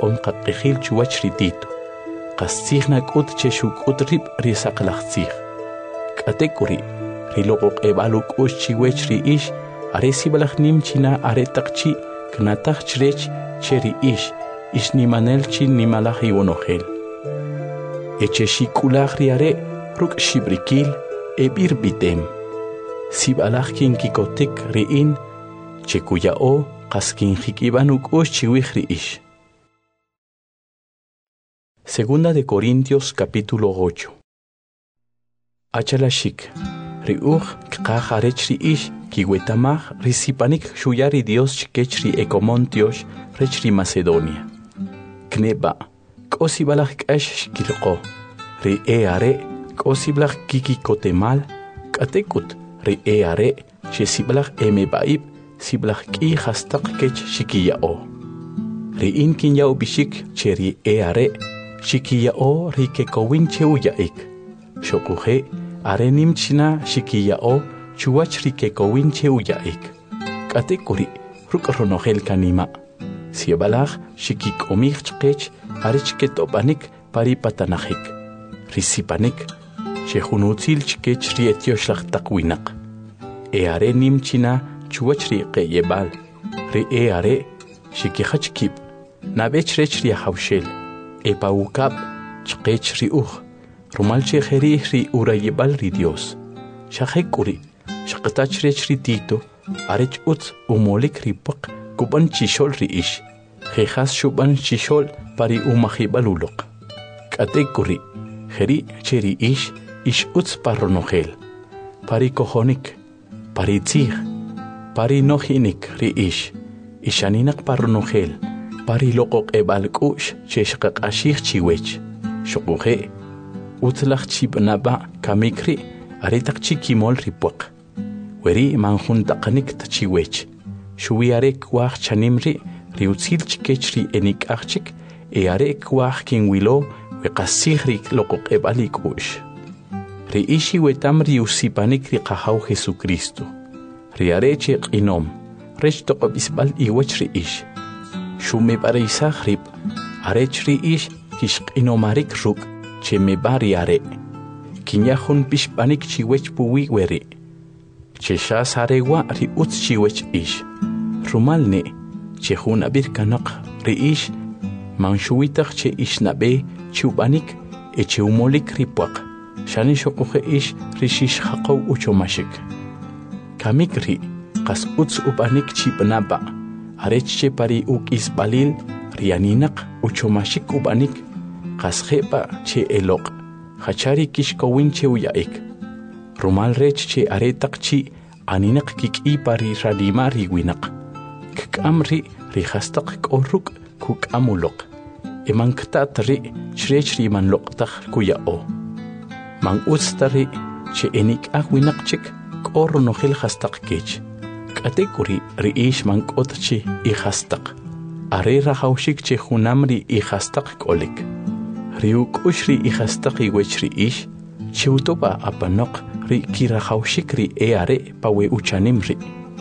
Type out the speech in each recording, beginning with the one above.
qaqijil chuwach ritito. Qastigna k'ut che shuk'ut rib risaqlaqtzig. K'atekuri riloqoq ebalu k'ush chiwech riish are sibalaq nim china are taqchi knataj chrech che riish ish nimanel chi nimalaj iwonojel. Eche shikulaj riare ruk shibrikil ebir bitem. Sibalaj kin kikotik riin che kuyao qaskin jikibanu k'ush chiwij riish. Segunda de Corintios capítulo 8. Achalashik riuj kqaj arech riish kiwetamaj risipanik shuyari Dios chikech ri Ecomontiosh rech ri Macedonia. Kneba k'osibalaj k'ash shkilqo ri are k'osibalaj kikikotemal k'atekut ri are che sibalaj emebaib sibalaj k'i hastaq kech shikiyao. Ri in kinyao bishik che ri are shikiyao rikekowin cheuyaik. Shokuje arenim china shikiyao chuwach rikekowin cheuyaik. Katekuri rukronogel kanima. Siebalaj shikikomich chkech arichketopanik paripatanajik. Risipanik shehunutzil chkech rietioshlag takwinak. Arenim china chuwach rikeyebal. Ri are shikihachkip. Nabech rech riahaushel. Epaukap chqech riuj rumal chejeri ri urayebal ri Dios shajekuri shaqtach rech ri tito arech utz umolik ri paq kuban chishol ri ish jejas shuban chishol pari umajibalulok katekuri jeri cheri ish utz parronogel pari kojonik pari tzig pari nojinik ri ish ishaninak parronogel pari loqoq ebal k'ush che shqaqashig chiwech shokuje utlaj chibnaba kamikri aritaq chikimol ripuq weri manjuntaqanik tachiwech shuwiare kwaj chanimri riutzil chikech ri enik'ajchik are kwaj kinwilo weqasig ri loqoq ebal k'ush ri ishi wetam ri usipanik ri qajaw Jesucristo ri are che q'inom rech toqobisbal iwech ri ish shume pareisaj rib arech ri ish kishq'inomarik ruk che me bari are kinyajun pishpanik chiwech puwi weri che shas arewa ri utz chiwech ish rumalne che jun abir kanaq ri ish manshuwitaj che ishnabe chubanik che umolik ripuaq shani shokuje ish ri shish haqaw uchomashik kamik ri qas utz ubanik chibnaba areche pari uk'isbalil rianinaq uchomashik ubanik qasjepa che eloq hachari kishkowin cheuyaik rumal rech che aretaq chi aninaq kik'i pari ranima riwinaq k'amri rihastaq k'oruk kuk'amuloq emanktat ri chrech rimanloqtaj kuyao man ustari che enik'aj winaqchik k'orronojel hastaq kech katekuri riish mank'otchi ihastaq are rajawshik che junamri ihastaq k'olik riuk'ush ri ihastaq iwech riish chiwtopa apanoq ri kirajawshik ri are pawe uchanimri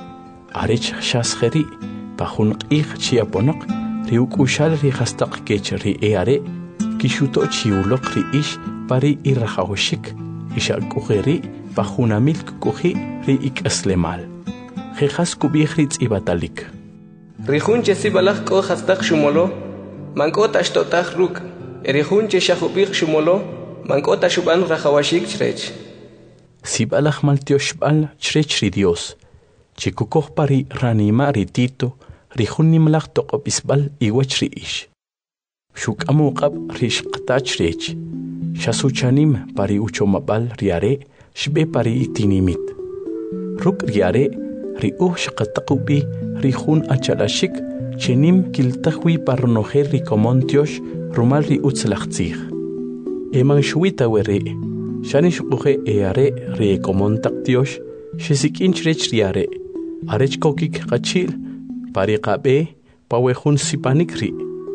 arech shasjeri pajunq'ij chiaponoq riuk'ushal rihastaq kech ri are kishuto chiwloq riish pari irajawshik ixalk'ujeri pajunamil k'uji ri ik'aslemal jejas kubij ri tz'ibatalik rijun che sibalaj k'o hastaq shumolo mank'o taxtotaj ruk' rijun che xajubij shumolo mank'o taxuban rajawashik chrech sibalaj maltioxb'al chrech ri Dios chikukoj pari ranima ri tito rijun nimlaj toqopisb'al iwech ri ish xuk'amuqab ri xqtach rech xasuchanim pari uchomab'al ri are xb'e pari itinimit ruk' ri are riuj xaqataqubi rijun achalashik chenim kiltajwi parronojer ri Comontiosh rumal ri utzlajtzij eman xuwita weri shani xuquje are ri Ecomontactiosh xesik'in chrech ri are arech kokik qachil pari qabe pawejun sipanik ri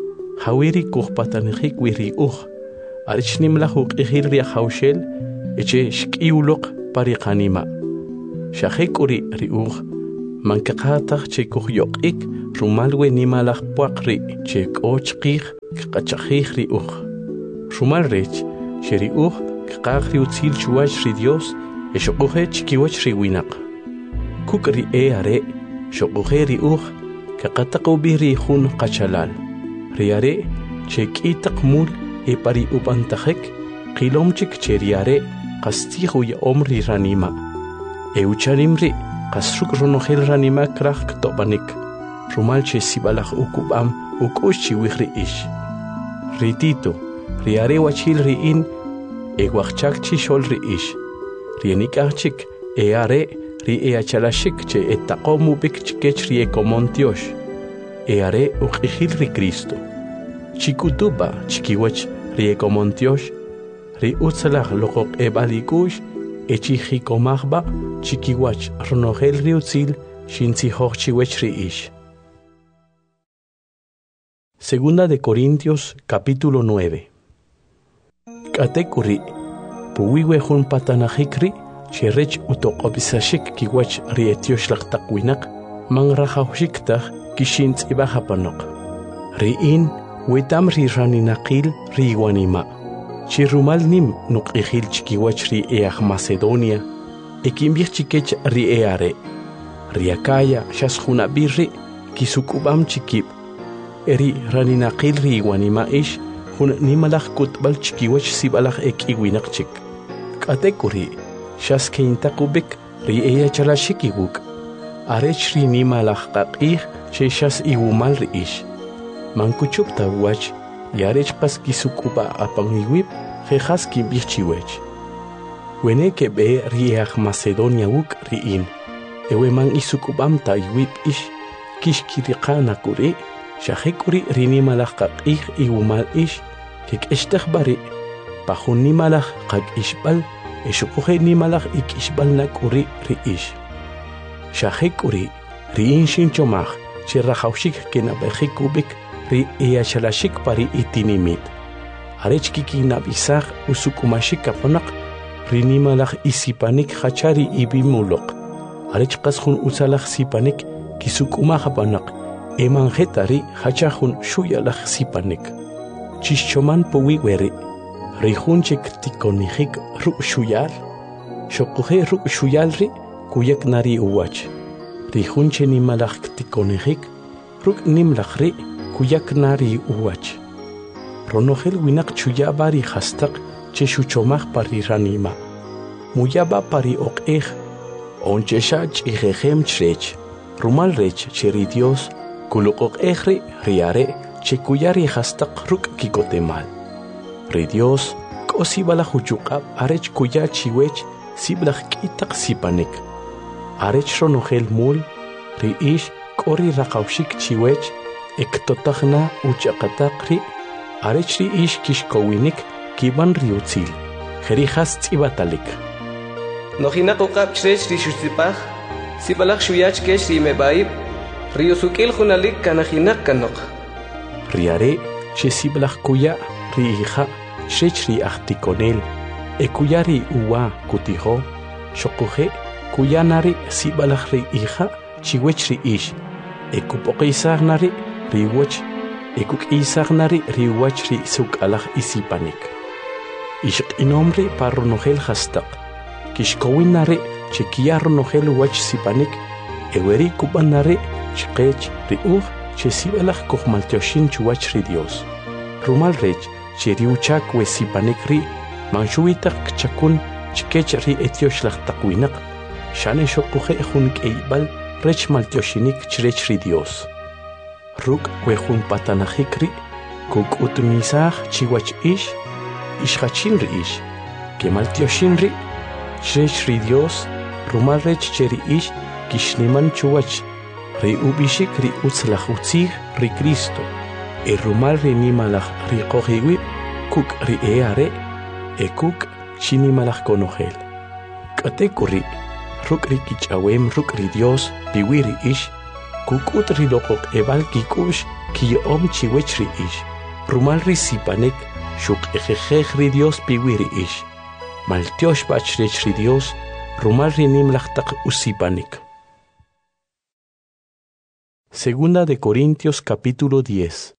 hawiri kujpatanijik wi ri uj arech nimlaj uq'ijil ri ajawshel eche xk'iwloq pari qanima xajek'uri ri uj mankaqataq che kuqyoq'ik rumalwe nimalaj puaqri che k'ochqij kqachaqij ri uj rumal rech che ri uj kqaq ri utzil chuwach ri Dios xoquje chikiwach ri winaq kuk ri are xoquje ri uj kaqataq ubih ri jun qachalal ri are che k'itaq mul pari upantajek qilomchik che ri are qastij uya'om ri ranima ucharim ri qasruk ronojel ranima kraj ktobanik rumal che sibalaj ukub'am uk'ux chiwij ri ix ri tito ri are wachil ri in waqchak chi xol ri ix ri nik'ajchik are ri achalashik che taqomubik chikech ri ekomontiox are uq'ijil ri Cristo chikutuba chikiwach ri ekomontiox ri utzalaj loqoq ebalikush echijikomajba chikiwach ronojel ri utzil xintzijoj chiwech ri ix. Segunda de Corintios capítulo 9. Katekuri puwiwe jun patanajikri cherech utoqobisashik kiwach ri etiosh laqtaqwinaq manrajawshiktaj kishintz ibajapanaq ri in wetam ri raninaqil ri iwanima chirumal nim nuq'ijil chikiwach ri Macedonia ekimbij chikech ri are ri Acaya xasjunabirri kisukubam chikib eri raninaqil ri iwanima ish jun nimalaj kutbal chikiwach sibalaj ek'iwinaqchik k'atekuri xaskeyntaqubik ri chalashikiguk arech ri nimalaj qaq'ij che xas iwumal ri ish mankuchupta wach yarech pas kisukuba apan iwib jejas kimbij chiwech wene kebe ri Macedonia wuk ri in ewe man isukubam ta iwib ish kishkiriqana kuri xajekuri ri nimalaj qaq'ij iwumal ish kek'extaj bari pajun nimalaj qak'ixb'al xuquje nimalaj ik'ixb'al nak'uri ri ish xajekuri ri in xinchomaj che rajawxik kenab'ejikubik ri achalashik pari itinimit arech kikinab'isaj usukumashik kapanaq ri nimalaj isipanik jachari ibimuloq arech qas jun utzalaj sipanik kisukumaj apanaq emanjetari hachajun shuyalaj sipanik chixchoman puwiweri ri junchik tikonijik ruk' xuyal xoquje ruk' xuyal ri kuyak nari uwach ri junche nimalaj tikonijik ruk' nimlaj ri kuyak nari uwach ronojel winaq chuyaba ri jastaq che xuchomaj pari ranima muyaba pari oq'ij onchexa ch'ijejem chrech rumal rech che ri Dios kuluq'oq'ej ri are che kuyari jastaq ruk' kikotemal ri Dios k'osibalaj uchuq'ab' arech kuya chiwech siblaj k'itaq sipanik arech ronojel mul ri ix k'ori raqawxik chiwech ektotajna uchaqataq ri arech ri ix kixkowinik kiban ri utzil jerijas tz'ibatalik nojinaq uq'ab' chrech ri xutzipaj sibalaj xuyach kex ri mebaib ri usuk'il junalik kanajinaq kanoq ri are che siblaj kuya ri ija chrech ri ajtikonel kuya ri uwa kutijo xoquje kuya nari sibalaj ri ija chiwech ri ix kupoqisaj nari ri wach kuk'isaj nari ri wach ri suk'alaj isipanik ixq'inom ri pa ronojel jastaq kixkowin nari che kiya ronojel wach sipanik eweri kub'an nari chqech ri uj che sibalaj kujmaltioxin chuwach ri Dios rumal rech che ri uchak we sipanik ri manxuwitaq kchakun chkech ri etiox lajtaqwinaq xane xoquje jun k'eyb'al rech maltioxinik chrech ri Dios ruk' we jun patanajik ri kuk'utnisaj chiwach ix ixjachin ri ix kemaltioxin ri chrech ri Dios rumal rech che ri ix kixniman chuwach ri ub'ixik ri utzlaj utzij ri Cristo rumal ri nimalaj ri qojiwib kuk' ri are kuk' chinimalaj konojel k'atekuri ruk' ri kich'awem ruk' ri Dios piwi ri ix kuk'ut ri loqoq'eb'al kik'ux kiyo'om chiwech ri ix rumal ri sipanik xuq'ejejej ri Dios piwi ri ix maltiox b'ach rech ri Dios rumal ri nimlaj taq usipanik Segunda de Corintios capítulo 10.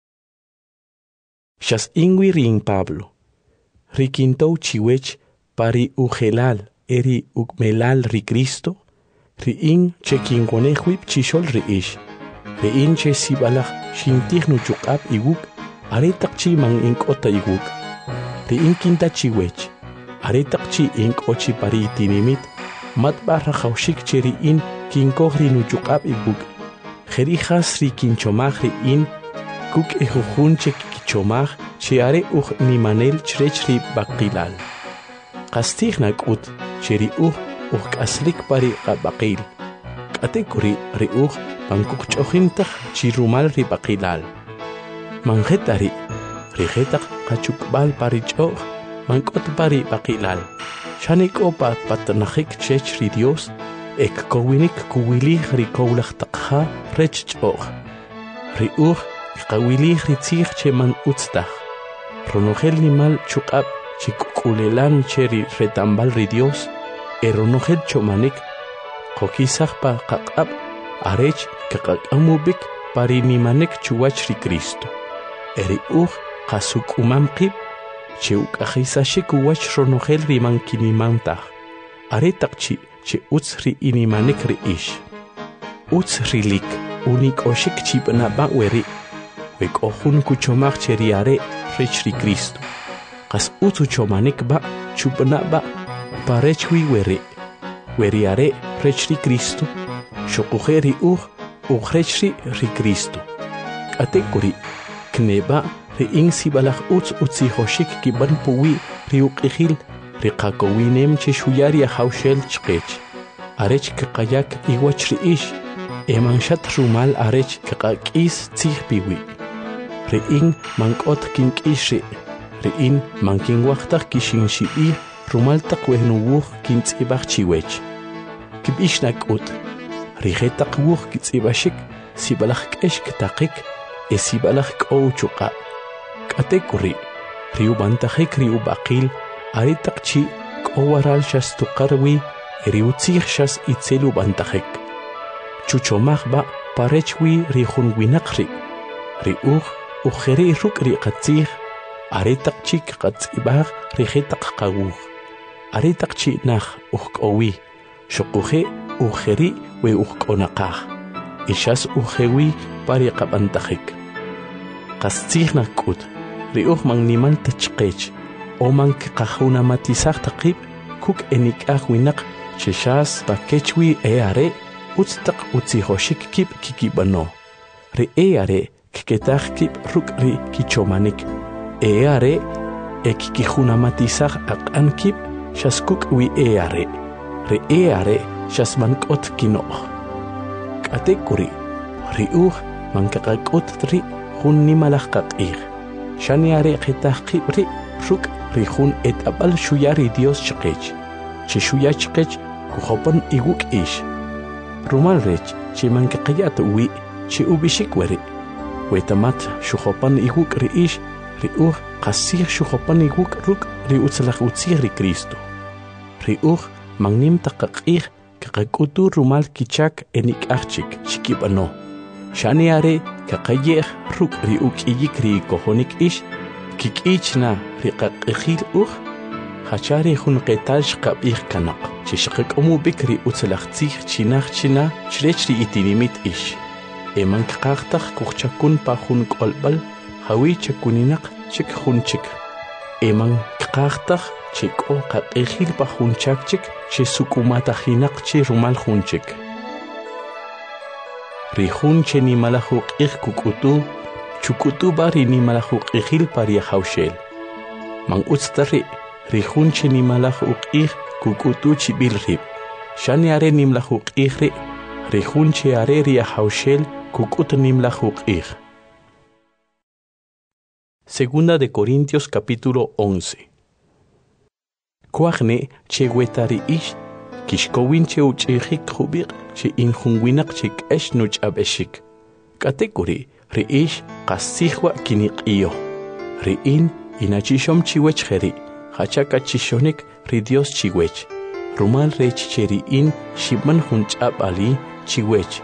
Shas ingui ring Pablo. Riquintou chiwech pari ugelal eri ukmelal ri Cristo. Riin che kingonehwip chishol riish. Riin che sibalach shintih nuchukab iguk. Aretak chi mang ink ota iguk. Riin kinta chiwech. Aretak chi ink ochi pari itinimit. Mat barra khawshik che riin kinkoh ri nuchukab iguk. Jerijas ri kinchomaj riin. Kuk ejujun che kichomaj che are nimanel chrech ri bakilal. Qastih nakut che ri kaslik pari qabaqil. Katekuri ri pankuk chojintah chi rumal ri bakilal. Manjetari rijetak kachukbal pari choj mankot pari bakilal. Shanik opa patnajik chech ri Dios ek kowinik kuwilih ri kowlach takha rech choj. Ri qawilih ri tzih che man utztah. Ronogel nimal chukab chi kukulelan che ri retambal ri Dios. Eronogel chomanik qokisaj pa qaqab arech kaqamubik pari nimanek chuwach ri Cristo. Eri qasuk umamqib che ukajisashik uwach ronogel ri mankinimantah. Aretak chi che utz ri inimanek ri ish. Utz rilik unik oshik chipnaba weri. Wek ohun kuchomach che ri are rech ri Cristo. Qas utzu chomanik ba chupnaba parechwi weri are rech ri Cristo. Shokujeri ugrech ri Cristo. Katekuri kneba ri insibalach utzi hoshik kiban puwi ri uqihil ri qakowinem che shuyari hawshel chqech. Arech kaqayak iwach ri ish. Emanshat rumal arech kaqakis tzih piwi. Riin mankot kink'ishi. Riin mankinwaqtaq kishinshibi rumaltaq wehnuwuj kintz'ibaj chiwech. Kib'ish nak'ut. Rijetaq wuj kitz'ibashik sibalaj k'ex ktaqik sibalaj k'ow chuqab. K'atekuri riubantajik riub'aqil aretaq chi k'owaral xas tuqarwi riutzij xas itzel ubantajik. Chuchomaj ba parechwi rijun winaq riuj ujeri ruk ri qatzij aretaq chik qatz'ibaj rijetaq qawuj. Aretaq chi naj ujk'owi shoquje ujeri we ujk'onaqaj. Ixas ujewi pari qab'antajik. Qastzij nak'ut riuj man nimal tachqech o man qajunamatisaj taqib kuk enik'aj winaq chexas pakechwi are utztaq utzijoshik kib kikibano. Ri are ketaj kib ruk ri kichomanik. Are kikijunamatizaj aq'an kib xaskuk wi are. Ri are xasmank'ot kino'j. K'atekuri riuj mankaqak'ut ri jun nimalaj qaq'ij. Xani are qetaj kib ri ruk ri jun et'ab'al xuya ri Dios chqech. Chi xuya chqech kujopan iguk ish. Rumal rech chi mankaqayat wi chi ubishik weri. Wetamat xujopan iguk ri ish riuj qasij xujopan iguk ruk ri utzlaj utzij ri Cristo. Riuj magnim taqaq'ij kaqak'utu rumal kichak enik'ajchik chikib'ano. Xani are kaqayej ruk ri uk'iyik ri kojonik ish kik'ichna ri qaq'ijil hachari jun qetal xqab'ij kanaq chi xqak'omubik ri utzlaj tzij chinaj china chrech ri itinimit ish. Eman kaqaqtaj kujchakun pa jun k'olb'al hawi chakuninaq chik jun chik. Eman kaqaqtaj chi k'o qaq'ijil pa jun chak chik chi suk'umatajinaq chi rumal jun chik. Ri jun che nimalaj uq'ij kuk'utu chuk'utu ba ri nimalaj uq'ijil pari hawshel. Man utzta ri jun che nimalaj uq'ij kuk'utu chib'il rib. Xani are nimlaj uq'ij ri jun che are ri hawshel kuk'ut nimlaj uq'ij. Segunda de Corintios capítulo 11. Kuajne che wetari ish kishkowin che uch'ijik jubiq che injunwinaq che k'ex nuch'ab'exik. K'atekuri ri ish qasijwa kiniq'iyo. Ri in inachishom chiwech jeri hachaka chishonik ri Dios chiwech. Rumal rech che ri in shibman jun ch'ab ali chiwech.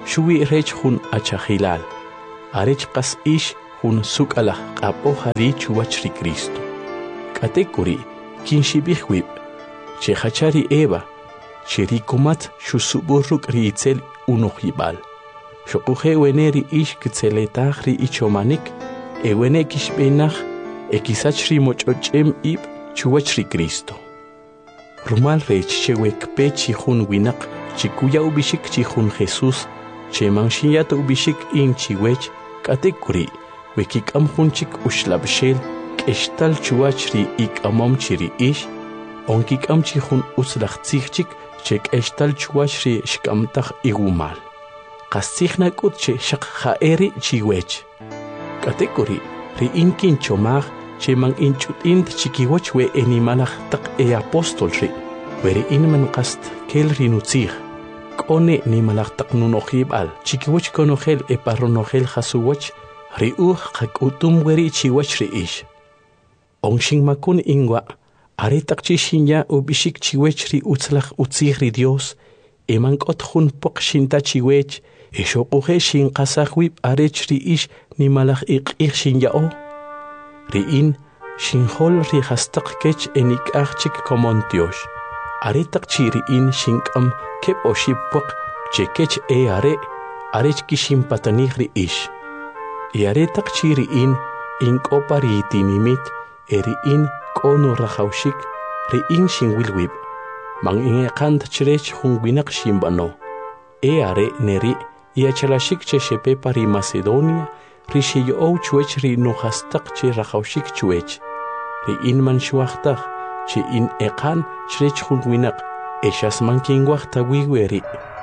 shuwi rech hun achahilal arech qas ish hun sukala qapo hali chuwachri Cristo katekuri kinshibihwib che hachari eva cheri kumat shusuburuk riitzel unohibal shokuhe weneri ish kitzeletahri ichomanik ewene kishbenach ekisachri mochochem ib chuwachri Cristo rumal rech chewek pechi hun winak chikuya ubishik chihun Jesus che manshinyat ubishik in chiwech katekuri wekik amhunchik ushlabshel keshtal chuwachri ik amomchiri ish onkik amchihun uslachtsichik chek eshtal chuwachri shkamtach igumal qasichna kutche shaq khaeri chiwech katekuri ri inkin chomag che man inchutint chikiwach we animalach tak apostol ri weri inman qast kel rinutzig kone nimalach tak nunohib al chikiwach konohel paronogel khasuwach ri qakutum weri chiwach ri ish ongshing makun ingwa are takchi shinya ubishik chiwech ri utzlach utzig ri Dios eman kothun pokshinta chiwech eshoquhe shin qasahwib arech ri ish nimalach iqig shinya o ri in shinhol ri hastaq kech enik achik komontiosh are takchi ri in shinkam kep oshipok chekech arech kishim patanig ri ish are takchi ri in inkopari tinimit eri in kono rahaushik ri in shinwilwib mang inge kant chirech hungwinak shimbano are neri iachalashik che shepe pari Macedonia ri shiyo chuech ri nuhastak che rahaushik chuech ri in man shuachtach che in eqan chirech hungwinak eshas man kingwachta weri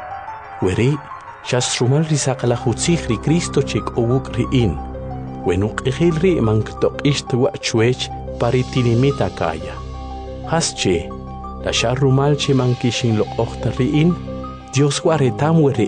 shas rumal ri saqala hutzig ri Cristo chek owuk ri in wenuk ri man ktok ishtwa chuech paritinimita kaya hasche la sharumal che mankishin lo ochtariin Dios guaretam weri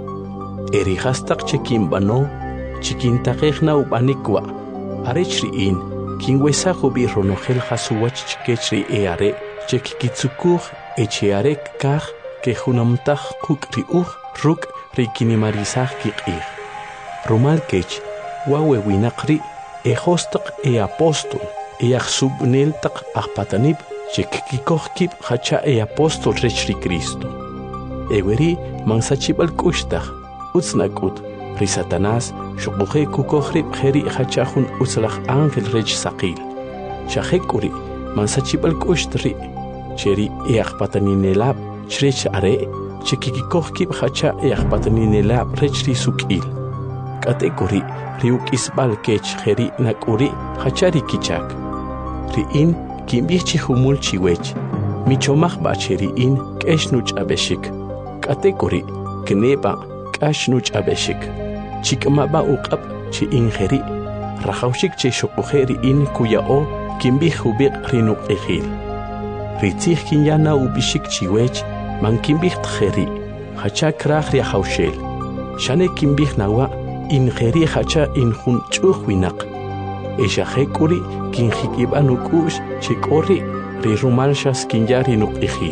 eri hastak che kimbano chikintaqekhna ubanikwa arechriin kingwesa khubi ronogel hasuwach chikechri are chekikitsukur echiarek kah ke hunamtah kukri ruk rikinimarisah kiqir rumal kech wawe winaqri hostaq apostol subnel taq ahpatanib chekikikohkib hacha apostol rechri Cristo eweri mansachibal kushtaq utsnakut ri Satanás shuquhe kukohrib kheri hachahun uslach ángel rech saqil shahekuri mansachibal kushtri cheri ahpataninelab chrech are chekikikohkib hacha ahpataninelab rechri sukil katekuri riuk isbal kech kheri nakuri hachari kichak ri in kimbichi humul chiwech michomach bacheri in keshnuch abeshik katekuri kneba kashnuch abeshik chikmaba uqab chi in kheri rahaushik che shuqheri in kuyao kimbi hubiq rinuk ekhil ritzig kinyana ubishik chiwech man kimbi kheri hacha krach ri haushel shane kimbi nawa in kheri hacha in hun chuhwinak eshahekuri kin hikibanukush chikori ri rumalshas kinyari nuk ikhil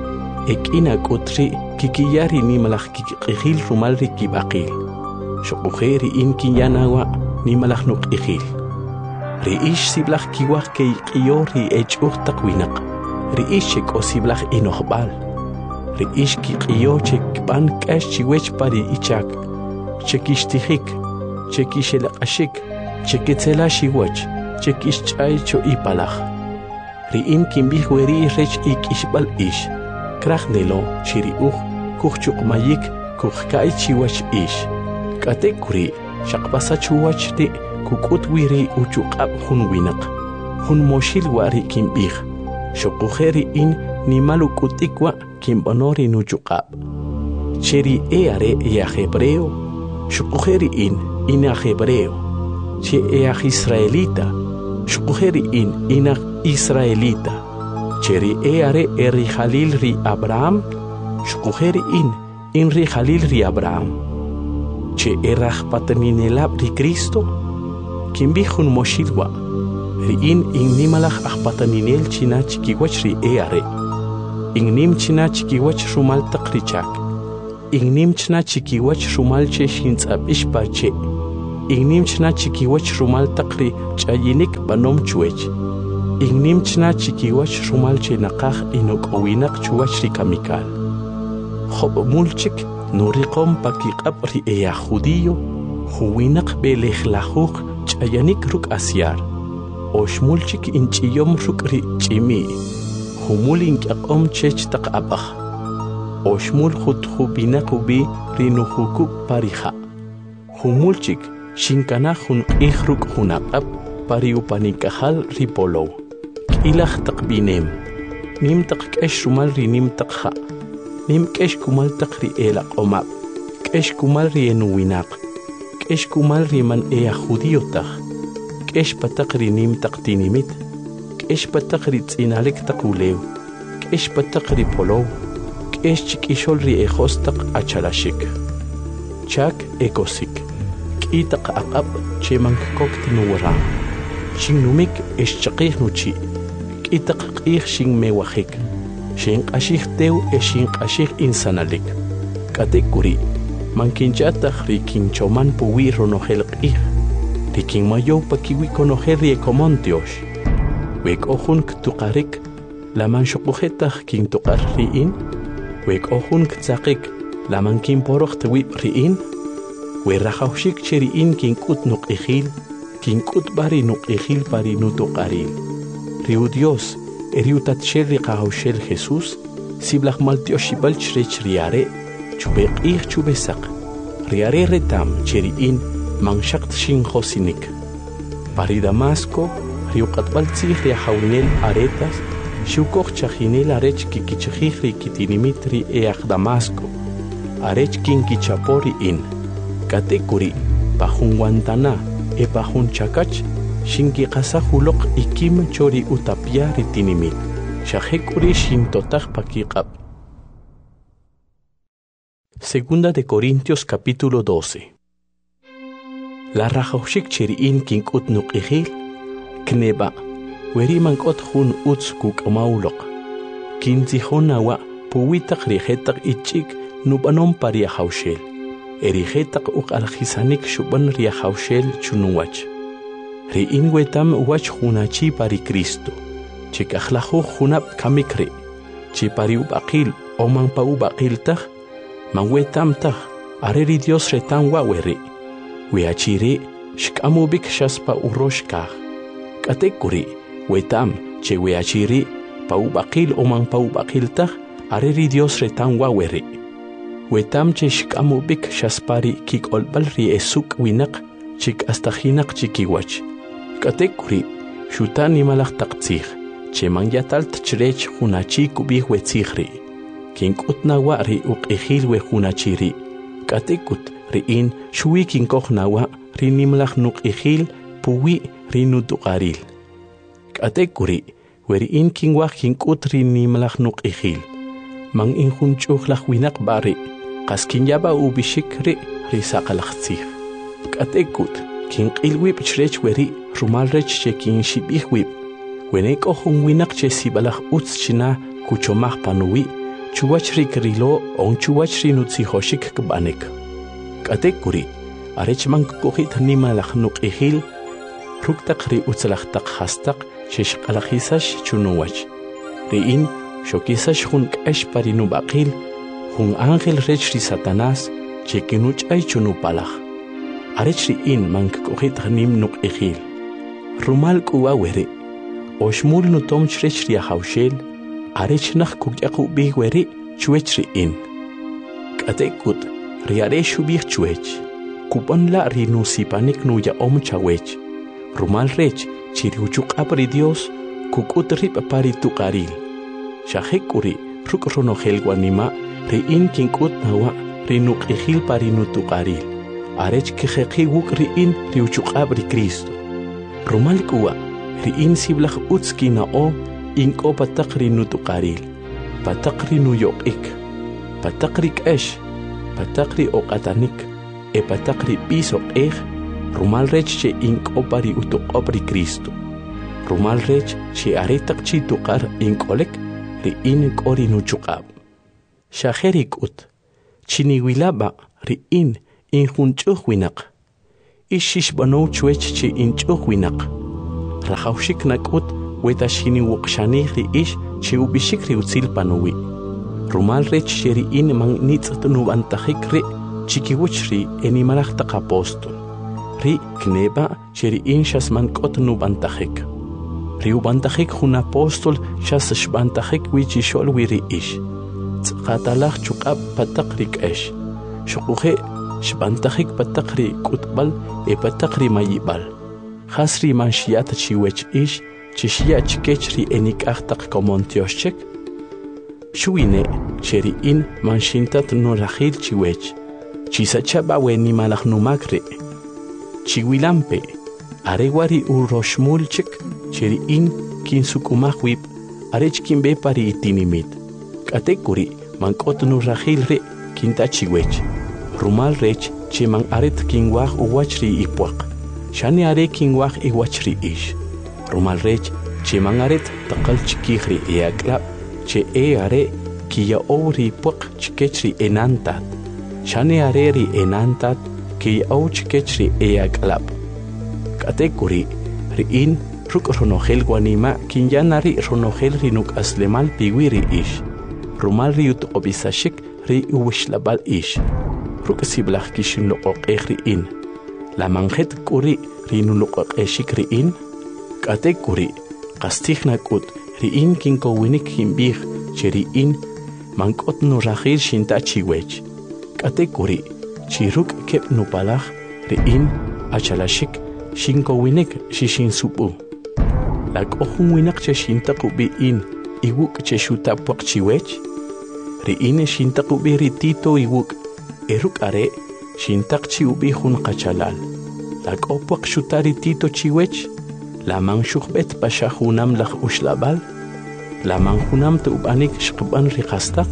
ekina kutri kikiyari nimalach kikhil rumal ri kibaqil shuqheri in kinyanawa nimalach nuk ikhil ri ish siblach kiwach ke qiyori echuh taqwinak ri ish kosiblach inohbal ri ish kiqiyo chekban kash chiwech pari ichak chekishtihik chekishelaqashik chekitsela shiwach chekishchay cho ipalach ri in kimbih weri rech ikishbal ish krachnelo chiri kuchukmayik kuchkai chiwach ish katekuri shaqpasa chuwach ti kukut wiri uchuqab hunwinaq hun moshil wari kimbih shuqujeri in nimalu kutikwa kimbonori nuchuqab cheri are ya hebreo shuqujeri in hebreo che israelita shuqujeri in israelita cheri are eri Halil ri Abraham shuqujeri in ri Halil ri Abraham che erach pataninelab ri Cristo kimbihun moshilwa ri in nimalach ahpataninel china chikiwach ri are nim china chikiwach rumal taqrichak Ignimchna chikiwach rumalche shintzab ishpache. Ignimchna chikiwach rumal takri chayinik banom chuech. Ignimchna chikiwach rumalche nakaj inok owinak chuwach rikamikal. Job mulchik nuriqom pakiqab ri eya judío. Huwinak belejlajuk chayanik ruk asyar. Oshmulchik inchiyom ruk ri chimi. Humul inkyaqom chech taqabaj. Oshmul khutjubinak ubi rinuhukub parija. Humulchik shinkana hun ihruk hunaqab pariupanikahal ripolo. Ilaj taqbinem. Nim taqkesh rumal ri nim taqha. Nim kesh kumal taqri elaq omab. Kesh kumal ri enuwinak. Kesh kumal ri man ea judíotaq. Kesh pataqri nim taqtinimit. Kesh pataqri tzinalik taqulew. Kesh pataqri polow. Kesh chikishol ri ejostaq achalashik. Chak ekosik. Kitaq aqab chemank koktinuwara. Shinumik eschaqih nuchi. Kitaq qih shin mewajik. Shin qashih tew shin qashih insanalik. Katekuri. Mankinchataq rikinchoman puwi ronojel qih. Rikin mayo pakiwi konojel ri ekomontiosh. Wek ojun ktuqarik. Laman shuqujetaq kin tuqar riin. Wek ojun ktzaqik. Laman kin poroj tewib riin. Werrajawshik cheriin kin kut nuqijil. Kin kut bari nuqijil pari nutuqaril. Riu Dios, eriutatshel riqahawshel Jesús. Siblaj maltioshibal chrech riare. Chubeqih chubesaq. Riare retam cheriin. Manshakt shin josinik. Pari Damasco, riu qatbaltzih riajawnel aretas. Shukoj chajinel arech kikichajih rikitinimit ri eaj Damasco. Arech kin kichapori in. Katekuri, pajun Guantana, pajun Chakach, shinki qasajulok ikim chori utapia ritinimit. Shajekuri shintotaj pakiqab. Segunda de Corintios capítulo 12. La rajawshik cheriin kinkut nuqijil, kneba, weriman kot hun utz kuk maulok. Kinzihon awa, puwitak rijetak ichik nubanom pariahawshel. Erijetak uk aljisanik shuban riahawshel chunuwach. Riin wetam wach hunachi pari Cristo. Chikajlahu hunab kamikri. Chipari ubaqil oman pa ubaqil taj. Man wetam taj. Areri Dios retan waweri. Weachiri shkamubik shaspa uroshkaj. Katekuri wetam che weachiri pa ubaqil oman pa ubaqil taj. Areri Dios retan waweri. Wetam che shkamubik shaspari kik olbal ri esuk winak chik astajinak chikiwach. Katekuri shutani malak taqtzih che mangyatalt chrech hunachi kubih wetzihri. Kinkut nawa ri uqihil we hunachiri. Katekut riin shui kinkoj nawa ri nimlaj nuqihil puwi ri nutuqaril. Katekuri weriin kinwaj kinkut ri nimlaj nuqihil. Man injunchujlaj winak bari. Qaskinyaba ubishik ri saqalaqtzih. Katekut kinqilwib chrech weri rumal rech che kinshibih wib. Wenek ojun winak che sibalaj utz china kuchomaj panuwi. Chuwach ri krilo on chuwach ri nutzihoshik kbanek. Katekuri arech man kukujit nimalaj nuqihil. Ruktaq ri utzlajtaq hastaq shishqalajisash chunuwach. Riin shokisash hun k'ash pari nubaqil. Hun ángel rech ri Satanás chekinuch ay chunupalaj. Arech riin man kukujit nim nuqihil. Rumal kuwa weri. Oshmul nutom chrech ri ahawshel. Arech nach kukyaqu bih weri chuech riin. Katekut riare shubih chuech. Kupan la ri nusipanik nuya om chawech. Rumal rech chiriuchuk apri Dios kukut rip pari tuqaril. Shajekuri ruk ronojel guanima riin kinkut nawa ri nuqihil pari nutuqaril. Arech kijeqi wuk riin riuchuk apri Cristo. Rumal kuwa riin siblaj utski nao inko pataqri nutuqaril. Pataqri nuyoqik. Pataqri k'ash. Pataqri oqatanik. Pataqri pisoq rumal rech che inko pari utuqopri Cristo. Rumal rech che aretaq chi tuqar inkolek riin kori nuchuqab. Shajerikut chiniwilaba ri'in injunch'uj winaq ixixb'anow chuech chi inch'uj winaq rajawxik nak'ut wetaxiniwuqxanej ri'ix chi ub'ixik ri utzil panuwi rumal rech che ri'in man nitz't nub'antajik ri' chikiwuch ri enimalaj taq apóstol ri kneba che ri'in xas man k'ot nub'antajik ri ub'antajik jun apóstol xas xb'antajik wi chixo'l wi ri'ix tz'qatalaj chuq'ab' pataq ri k'ex xuquje xb'antajik pataq ri k'utb'al pataq ri mayib'al jas ri man xyat chiwech ix chi xya chikech ri enik'aj taq komontioxchek xuwine che ri'in man xintat nurajil chiwech chisachaba wenimalaj numak ri chiwilampe arewari uroxmulchik che ri'in kinsuk'umaj wib' arech kinbe pari itinimit k'atekuri man k'ot nurajil ri kinta chiwech rumal rech che man aret kinwaj uwach ri ipwaq xani are kinwaj iwach ri ix rumal rech che man aret taqal chikij ri eaklab' che are kiya'ow ri ipwaq chikech ri enantat xani are ri enantat kiya'ow chikech ri eaklab' k'atekuri ri'in ruk' ronojel wanima kinyana ri ronojel ri nuk'aslemal piwi ri ix rumal ri utq'obisaxik ri uwixlab'al ix ruk' siblaj kixinloq'oq'ej ri'in la manjet k'uri ri nuluq'oq'exik ri'in k'atekuri qastij nak'ut ri'in kinkowinik kinb'ij che ri'in man k'ot nurajil xinta chiwech k'atekuri chi ruk' keb' nupalaj ri'in achalaxik xinkowinik xixinsub'u la k'o jun winaq che xintaq ub'i'in iwuk' che xuta pwaq chiwech ri'in xintaq ub'i ri Tito iwuk' ruk' are xintaq chi ub'i jun qachalal la k'o pwaq xuta ri Tito chiwech la man xujb'et paxa junam laj uxlab'al la man junam tu'b'anik xqb'an ri qastaq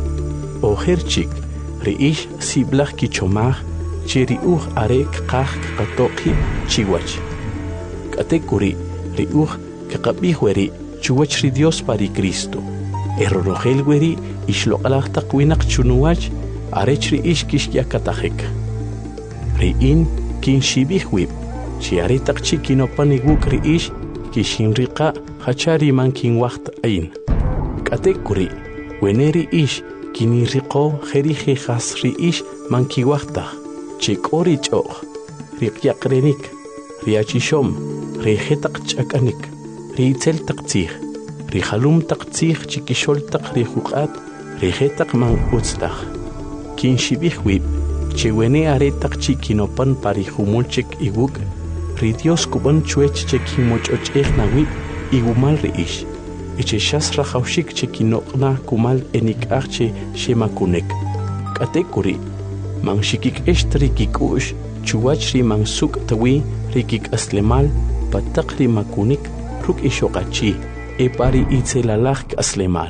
ojer chik ri'ix siblaj kichomaj che ri uj are kqaj kqatoqi chiwach k'atekuri ri uj kqab'ij weri chuwach ri Dios pari Cristo ronojel weri ixloq'laj taq winaq chunuwach arech ri'ix kixyakatajik ri'in kinxib'ij wib' chi are taq chi kinopan iwuk' ri'ix kixinriqa jacha ri man kinwaj t'ayn k'atekuri wene ri'ix kiniriqow jeri jejas ri'ix man kiwajtaj chi k'o ri ch'o'j ri qyaqrenik ri achixom ri jetaq ch'ak'anik ri itzel taq tzij ri jalum taq tzij chi kixol taq ri juq'at ri jetaq man utztaj kinxib'ij wib' che wene are taq chi kinopan pari jumulchik iwuk' ri Dios kub'an chuech che kinmoch'och'ej nawib' iwumal ri'ix che xas rajawxik che kinoq'na kumal enik'aj che xemakunek k'atekuri man xikik'ext ri kik'u'x chuwach ri man suk' tawi ri kik'aslemal pataq ri makunik ruk' ixoqachi pari itzelalaj k'aslemal.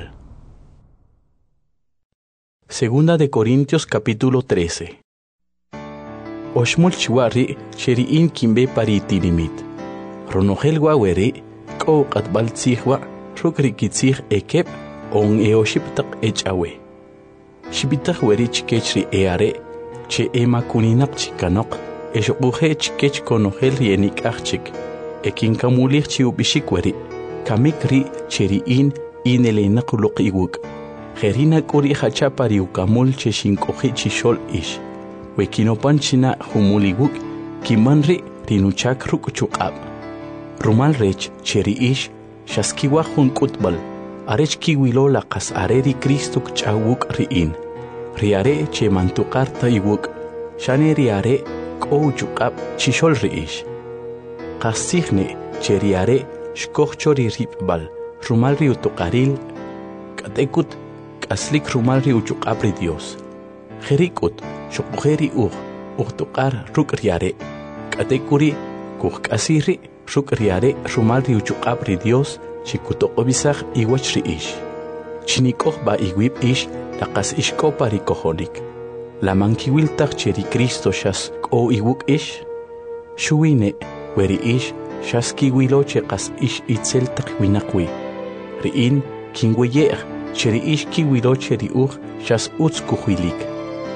Segunda de Corintios capítulo 13. Oxmul chiwari cheri'in kimbe pari itinimit ronojel waweri k'o q'atb'al tzijwa ruk' ri kitzij ekeb' on eoxib taq ech'awe xib'itaj weri chikech ri are che makuninaq chikanoq xoq'uje chikech konojel ri enik'aj chik kinkamulij chi ub'ixik weri kamik ri che ri'in inelenaq luq iwuk' jerina k'uri jacha pari ukamul che xink'oji chixol ix we kinopan china jumul iwuk' kiman ri nuchak ruk' chuq'ab' rumal rech che ri'ix xaskiwaj jun k'utb'al arech kiwilo la qas are ri Cristo kch'awuk' ri'in ri are che mantuqar ta iwuk' xane ri are k'o chuq'ab' chixol ri'ix qasijne che ri are xkoj cho ri rib'b'al rumal ri utuqaril k'atekut k'aslik rumal ri uchuq'ab' ri Dios jerik'ut xoq'uje ri uj tuq'ar ruk' ri are k'atekuri kujk'asij ri ruk' ri are rumal ri uchuq'ab' ri Dios chikutoq'obisaj iwach ri'ix chinik'oj b'a iwib' ix la qas ixk'o pari kojonik la mankiwil taj che ri Cristo xas k'o iwuk' ix xuwine we ri'ix xas kiwilo che qas ix itzel taq winaq wi ri'in kinweye'j che ri'ix kiwilo che ri uj xas utz kujuilik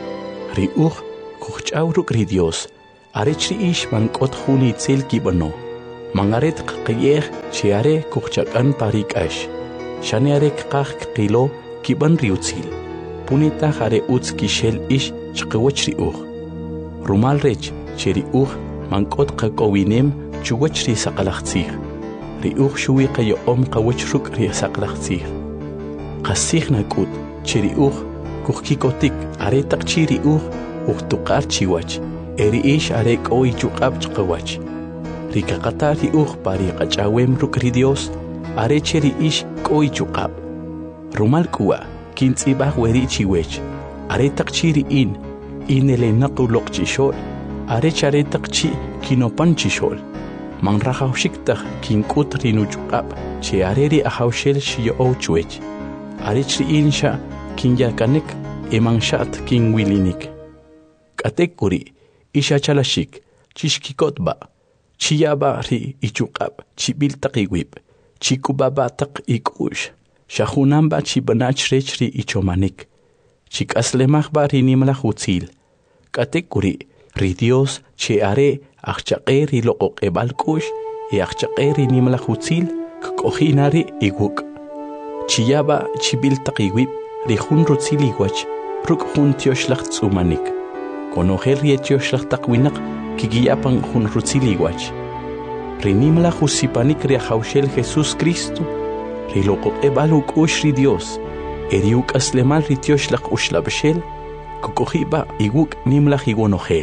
ri uj kuch'aw ruk' ri Dios arech ri ix mank'ot jun itzil kib'ano mangaret qiyej che are kujchak'an pa ri k'ax xane are kqaj qilo kib'an ri utzil punita are utz kixel ix chqawach ri uj rumal rech che ri uj mank'ot qak'owinem chuwach ri saqalaj tzij ri uj xuwi qayo'om qawach ruk' ri saqlaj tzij qasij nak'ut che ri uj kujkikotik are taq chi ri uj tuqar chiwach eri ix are k'oy chuq'ab chqawach ri kaqata ri uj pa ri qach'awem ruk' ri Dios are che ri ix k'oy chuq'ab rumal k'uwa kintz'ib'aj weri chiwech are taq chi ri inele naquloq chixol are chare taq chi kinopan chixol man rajawxik taj kink'ut ri nuchuq'ab che are ri ajawxel xiyo'ow chwech are chi insha kinyakanek emanxat kinwilinik k'atek kuri isha chalashik chixkikotba chiyaba ri ichuq'ab chibil taq iwib chikubaba taq ik'ux xajunanba chibanach rech ri ichomanik chik'aslemajba ri nimlaj utzil k'atek kuri ri Dios che are ajchaq'e ri loq'oq'eb'al k'ux ajchaq'e ri nimlaj utzil kk'ojina ri iwuk' chiyaba chibil taq iwib ri jun rutzil iwach ruk' jun tioxlaj tz'umanik konojel ri tioxlaj taq winaq kikiyapan jun rutzil iwach ri nimlaj usipanik ri ajawxel Jesús Cristo ri loq'oq'eb'al uk'ux ri Dios eri uk'aslemal ri tioxlaj uxlab'xel kuk'oji'b'a iwuk' nimlaj iwonojel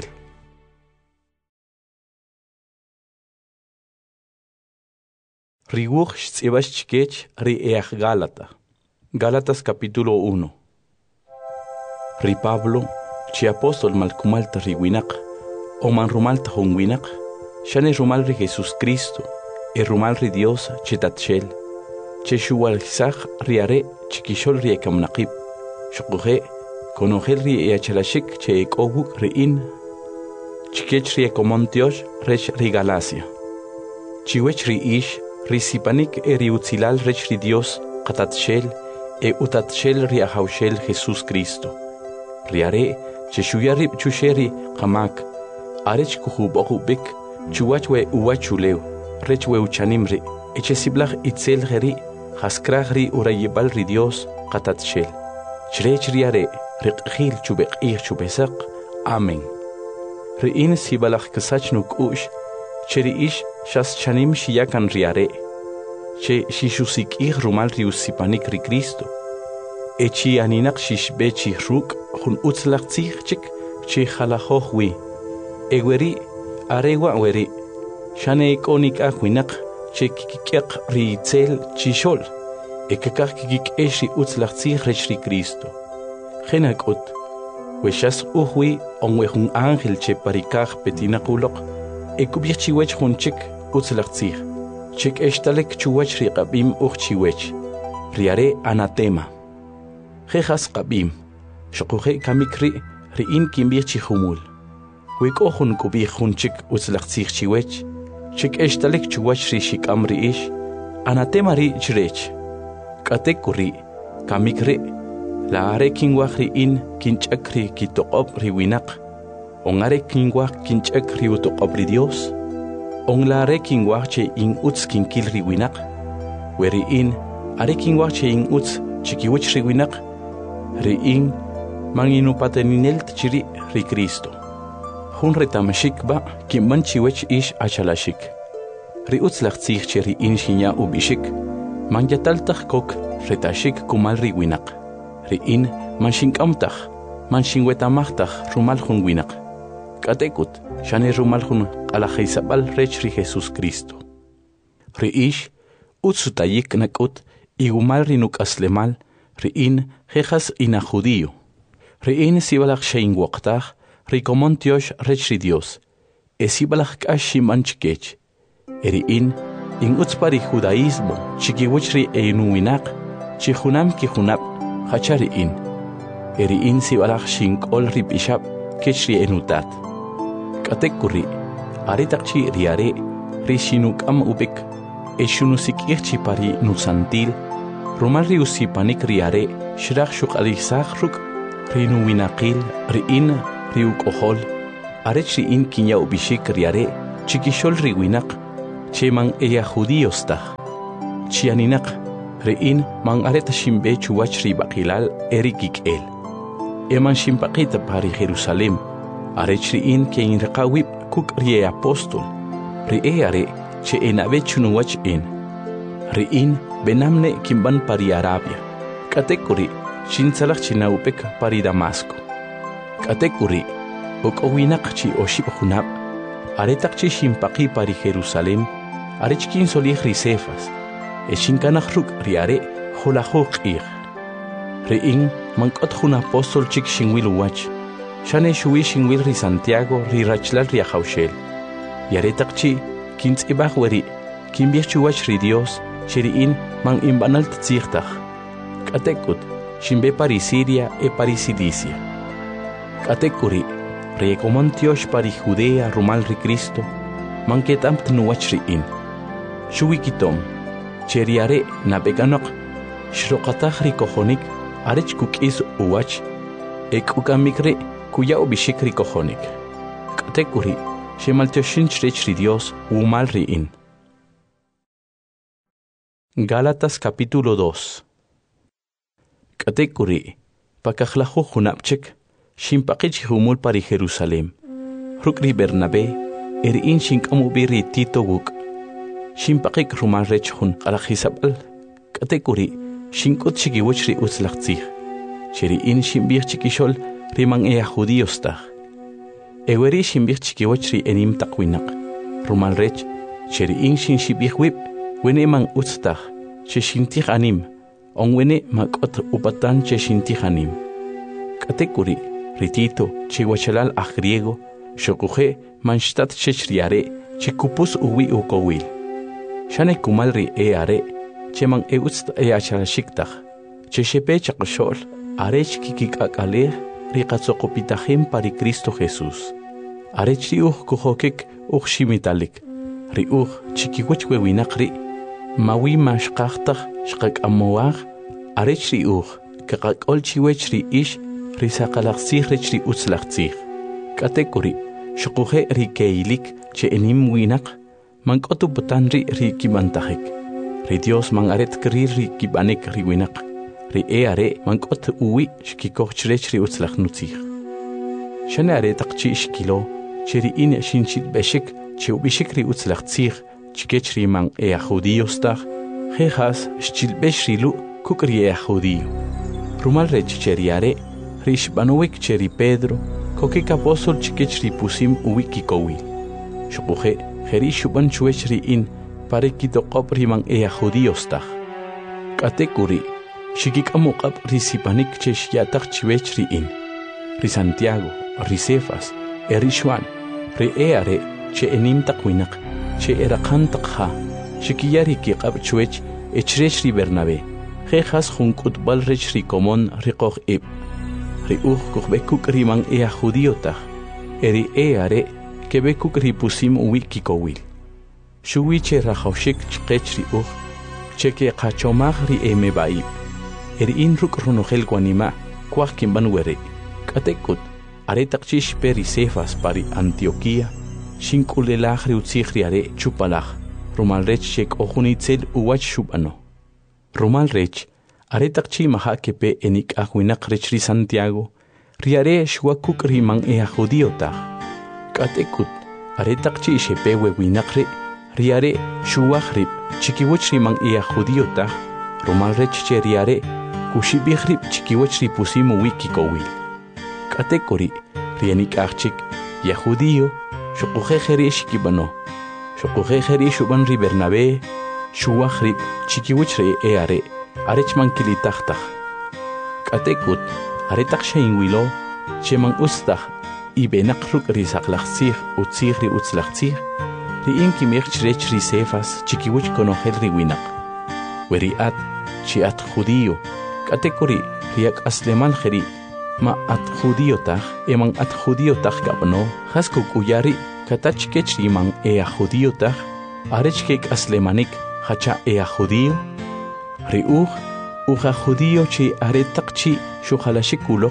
ri wuj xtz'ib'ax chikech ri eaj Gálatas capítulo 1 ri Pablo chi apóstol malkumalta ri winaq o man rumalta jun winaq xane rumal ri Jesús Cristo rumal ri Dios che tatxel che xuwalsaj ri are chikixol ri ekamnaqib xuquje konojel ri eachalashik che ek'owuk ri chikech ri ekomontiox rech ri Galacia chiwech ri ix ri sipanik ri utzilal rech ri Dios qatatxel utatxel ri ajawxel Jesús Cristo ri are che xuyarib chuxeri qamak arech kujub'oqub'ik chuwach we uwachulew rech we uchanimri eche siblaj itzel geri jaskraj ri urayibal ri Dios qatatxel chrech ri are riq'jil chubeq'ij chubesaq amén ri sibalaj kasach nuk'ux che ri ix xas chanim xiyakan ri are che xixusik'ij rumal ri usipanik ri Cristo echi aninaq xixb'e chij ruk' jun utzlaj tzij chik che jalajoj wi eweri arewa weri xane ek'onik'aj winaq che kikik'eq ri itzel chixol ekakaj kikik'ex ri utzlaj tzij rech ri Cristo jenak'ut we xas uj wi onwe jun ángel che parikaj petinaquloq ekub'ij chiwech jun chik utzlaj tzij chik extalek chuwach ri qab'im uj chiwech ri are anatema jejas qab'im xuquje kamik ri kinb'ij chijumul we k'o jun kub'ij jun chik utzlaj tzij chiwech chik extalek chuwach ri xik'am ri ix anatema ri chrech k'atek kuri kamik ri la are kinwaj ri kinch'ak ri kitoq'ob ri winaq on are kinwaj kinch'ak ri utoq'ob ri Dios on la are kinwaj che utz kinkil ri winaq we ri are kinwaj che utz chikiwich ri winaq ri man inupateninel tchiri ri Cristo jun retamashikba kinban chiwech ix achalashik ri utzlaj tzij che ri xinya ub'ixik man yataltaj kok retashik kumal ri winaq ri man xink'amtaj man xinwetamajtaj rumal jun winaq k'atekut xane rumal jun q'alajaysab'al rech ri Jesús Cristo ri ix utz sutayik nak'ut igumal ri nuk'aslemal ri jejas ina judío ri sibalaj xeinwoqtaj ri komontiox rech ri Dios sibalaj k'ax xinb'an chikech ri utz pa ri judaísmo chikiwich ri winaq chijunam kijunab' jacha ri ri sibalaj xink'ol ri b'ixab' kech ri enutat k'atek kuri are taq chi ri are ri xinuk'am ub'ik xunusik'ij chi pa ri nusantil rumal ri usipanik ri are xraj xuq'alisaj ruk' ri nuwinaqil ri riuk ohol, arech riin kinya ubishik riare, chikishol riwinak, cheman eya judíos tah. Chianinak, riin man areta shimbe chuwach ribakilal erikik el. Eman shimpakita pari Jerusalem, arech riin ke in rekawib kuk rie apostol, rie are che enabe chunuwach en. Riin benamne kimban pari Arabia, katekuri shinsalak chinaupek pari Damasco. Katekuri okowinak chi oshib hunab, aretak chi shimpaki pari Jerusalem, arechkin solih risefas, eshinkanach ruk riare holahok ir. Riin mankot hun apostol chik shinwil wach, shane shui shinwil ri Santiago ri rachlal ri haushel. Yaretak chi kins ibach weri, kimbichuwach ri Dios, Sheriin man imbanal tzirtach. Katekut, shimbe pari Siria e pari Cilicia. Katekuri, reecomontiosh pari Judea rumal ri Cristo, man ketam tnuach riin. Shuwikitom, cheriare nabeganok, shrokatach ri kohonik, arech kukis uwach, ekukamikre kuya ubishik ri kohonik. Katekuri, shemaltioshin chrech ri Dios umal riin. Gálatas capítulo 2. Katekuri, pakajlajo junapchek, shimpakich humul pari Jerusalem. Rukri Bernabé, erin shinkamubiri Tito guk. Shimpakik rumal rech hun alajisabal. Katekuri, shinkot chikiwachri utzlachtzig. Sheriin shimbir chikishol riman ea judíos tag. Eweri shimbir chikiwachri enim takwinak. Rumal rech, sheriin shinshibir wip. Wene man utstach, che shintich anim, on wene makot upatan che shintich anim. Katekuri, ritito, che wachalal a griego, shokuje manshtat che shriare, che kupus uwi ukowil. Shane kumalri are, che man utst achalashiktaj, che shepe chakshol, arech kikik akale, rikatzokopitahim pari Cristo Jesús. Arech riuch kuhokik uxhimitalik, riuch chikiwech wewinakri, mawi mashqaqtaq shqak amoaq arech riuj kaqak'ol chiwech ri ish risaqalaqsij rech ri utzlaqsij katekuri shuquje ri keilik che enim winaq mank'otu putan ri kimantajik ri Dios man aret kri ri kibanek ri winaq ri are mank'ot uwi shkikoj chrech ri utzlaqnutzij shane aretaq chi shkilo che ri in shinchit beshik che ubishik ri utzlaqsij chikech riman ea judíos tag, jejas shchilbesh rilu kukri ea judío. Rumal rech cheriare, rishbanuik cheri Pedro, kokik apostol chikech ripusim uwikikowil. Shukuje, jeri shuban chuech riin, pare kitokop riman ea judíos tag. Katekuri, shikik amukap risipanik chesh yatak chiwech riin. Ri Santiago, ri Cefas, erishwan, ri eare, che enim takwinak, che erakantakha, shikiyari ki qabchwech, echrech ri Bernabé, jejas junkut bal rech ri komon rikoch ib. Ri kuchbekuk riman ea judiotach, eri eare kebekuk ripusim uwikikowil. Shuwiche rajoshik chkech ri cheke qachomach ri emebaib. Eri inruk runogel guanima, kwach kimban were. Katekut, aretakchish peri Cefas pari Antioquía, shinkulelaj riutzijriare chupalaj, rumalrech shek ojunitzel uwach shubano. Rumalrech, aretakchi maha kepe enik ahuinak rech ri Santiago, riare shwakuk riman ea judíotaj. Katekut, aretakchi shepe wewinakre, riare shuwajrib, chikiwach riman ea judíotaj, rumalrech che riare, kushibijrib chikiwach ripusimu wikikowil. Katekuri, rienik achik, ya judío, shukuje jeri shikibano, shukuje jeri shuban ri Bernabé, shuwajrib, chikiwich re eare, arechman kilitachtach. Katekut, aretak sheinwilo, cheman ustach, ibenakruk ri saklachzich, utzich ri utzlachzich, ri inkimich chrech ri Cefas, chikiwich konogel ri winak. Weri at, chi at judío, katekuri, riak asleman jeri, ma at judíotach, eman at judíotach gabno, haskuk uyari, katachkech riman ea judíotach, arechkek aslemanik, hacha ea judío, riuj, uja judío chi aretakchi shuhalashik ulok,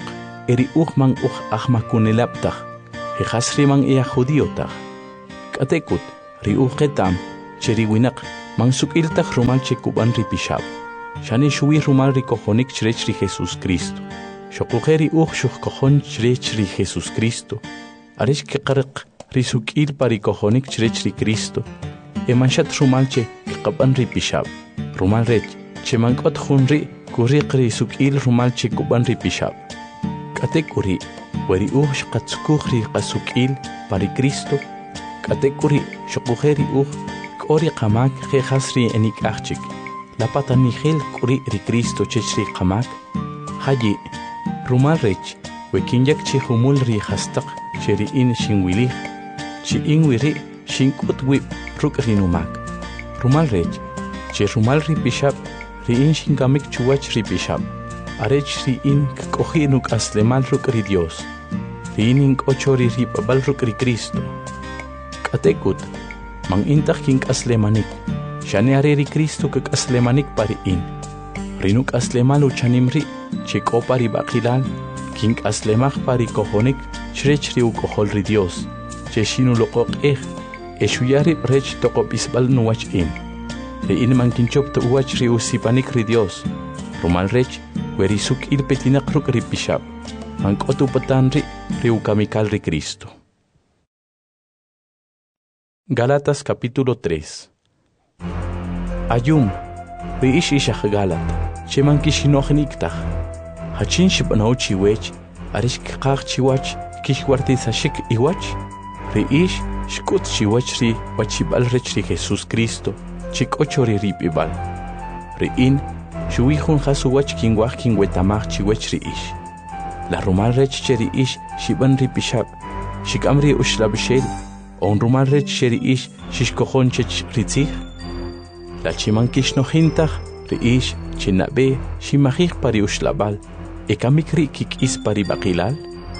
eri man ahmakunelaptaj, hejasriman ea judiotaj. Katekut, ri ketam, cheri winak, man sukiltaj rumal chekuban ripishab. Shani shuwi rumal rikojonik chrech ri Jesus Cristo. Shokujeri shukkojon chrech ri Jesus Cristo. Arish keqarq ri sukil parikojonik chrech ri Cristo. Emanshat rumal che kekaban ripishab. Rumal rech, che mankot junri kuriq ri sukil rumal chekuban ripishab. Katekuri, weri shqatsukuj ri qasukil pari Cristo. Katekuri shokujeri kori qamak jehasri enik achik. La patanigel kuri ri Cristo chechri qamak. Haji rumal rech wekinyak chi humul ri hastaq cheri in shinwilih. Chi inwiri shinkut wip ruk rinumak. Rumal rech che rumal ri bishab ri in shingamik chuwach ri bishab. Arech ri in kohi nuk aslemal ruk ri Dios. Ri in ochori ri babal ruk ri Cristo. Katekut mang intah king aslemanik. Shane areri Cristo kak aslemanik pari in. Rinuk aslemalu chanimri chik opari bakilal king aslemak pari kohonik chrech riu kohol ri Dios. Che shinu lokok eshuyari rech tokop isbal nuwach in. Ri in man kinchop to uwach riu sipanik ri Dios. Rumal rech weri suk il petinak ruk ri bishab. Man kotu patanri riu kamikal ri Cristo. Gálatas capítulo 3. Ayum, reish ishach Galat, cheman kishinochniktach. Hachin shibanaw chiwech, arish kikach chiwach, kishwartis ashik iwach. Reish shkut chiwach ri wachibal rech ri Jesus Cristo, chik ochori ripibal. Rein, shuihun hasuwach kingwach kingwetamach chiwech reish. La rumal rech cheri ish shiban ripishab, shikamri ushlabshel. On rumal rech sheri ish shishkojon chech ritzich. La chiman kishnojintach reish chinabe shimajich pari ushlabal. Ekamikri kik is pari bakilal.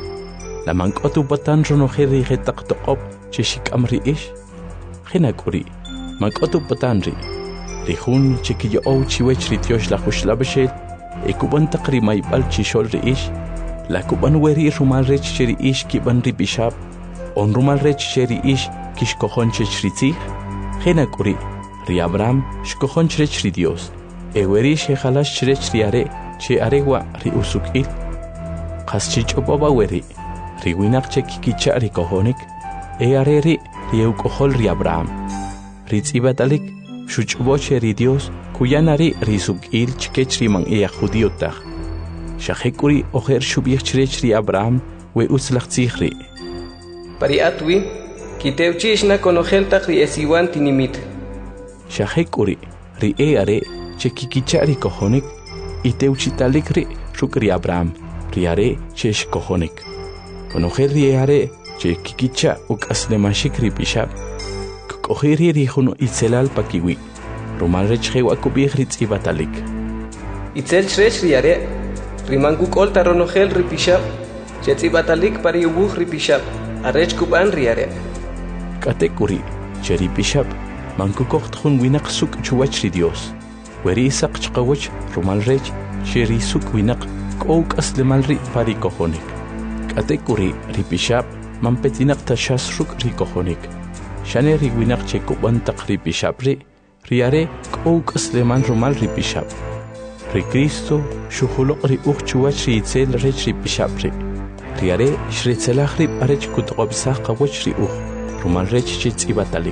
La mankotu batan ronojeri hetak toqop cheshikamri ish. Genakuri mankotu batanri. Rihun chikiyo ou chiwech rityosh la ushlabeshel. Ekuban takri maibal chishol reish. La kuban weri rumal rech sheri ish kiban ribishab. On rumal rech sheri ish kishkojon chech ritzich. Genakuri ri Abraham shkojon chech ri Dios. Eweri shehalash chech ri are che aregwa ri usukil. Qaschich obaba weri ri winak che kikicha ri kojonik. Are ri eukohol ri Abraham. Ri tzibatalik shuchbo che ri Dios kuyanari ri sukil chkech ri man judiotaj. Shahekuri oher shubich chech ri Abraham we uslachtzich ri. Pari atwi, kiteuchish na konojeltak ri esiwan tinimit. Shahekuri, ri are, che kikicha ri kojonik, iteuchitalik ri ruk ri Abraham, ri are, che shkojonik. Konojel ri are, che kikicha uk aslemashik ri bishab. Kokojeri ri juno itzelal pakiwi, rumal rech hewa kubich ri tzibatalik. Itzel chrech ri are, rimanku kolta ronojel ri bishab, che tzibatalik pari ubuj ri bishab. Arech kuban riare. Katekuri, cheri bishab, mankukocht hun winak suk chuwach ri Dios. Weri isak chqawach rumal rech, cheri suk winak kouk aslemal ri pari kojonik. Katekuri, ri bishab, man petinak tashas ruk ri kojonik. Shane ri winak che kuban tak ri bishab ri, riare kouk asleman rumal ri bishab. Ri Cristo, shuhulok ri chuwach ri itzel rech ri bishab ri. Riare shritzelach rib arech kutqobsach qawach ri rumal rech chitzibatalik.